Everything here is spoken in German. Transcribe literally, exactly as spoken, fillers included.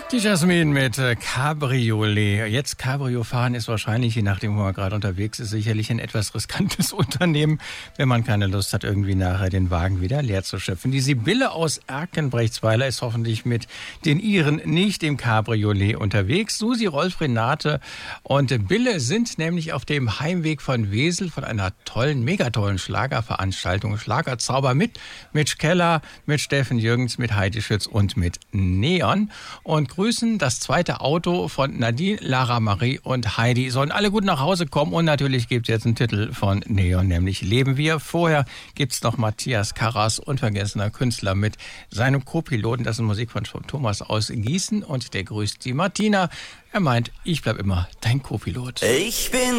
Die Jasmin mit äh, Cabriolet. Jetzt Cabrio fahren ist wahrscheinlich, je nachdem, wo man gerade unterwegs ist, sicherlich ein etwas riskantes Unternehmen, wenn man keine Lust hat, irgendwie nachher den Wagen wieder leer zu schöpfen. Die Sibylle aus Erkenbrechtsweiler ist hoffentlich mit den ihren nicht im Cabriolet unterwegs. Susi, Rolf, Renate und Bille sind nämlich auf dem Heimweg von Wesel von einer tollen, megatollen Schlagerveranstaltung. Schlagerzauber mit Mitch Keller, mit Steffen Jürgens, mit Heidi Schütz und mit Neon. Und grüßen das zweite Auto von Nadine, Lara Marie und Heidi. Sollen alle gut nach Hause kommen und natürlich gibt es jetzt einen Titel von Neon, nämlich Leben wir. Vorher gibt es noch Matthias Karras, unvergessener Künstler, mit seinem Co-Piloten. Das ist Musik von Thomas aus Gießen und der grüßt die Martina. Er meint, ich bleib immer dein Co-Pilot. Ich bin